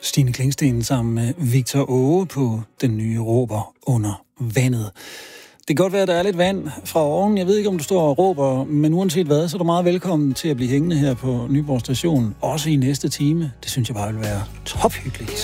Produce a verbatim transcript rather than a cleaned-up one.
Stine Klingsten sammen med Victor Åge på den nye Råber under vandet. Det kan godt være, at der er lidt vand fra oven. Jeg ved ikke, om du står og råber, men uanset hvad, så er du meget velkommen til at blive hængende her på Nyborg Station. Også i næste time. Det synes jeg bare vil være tophyggeligt.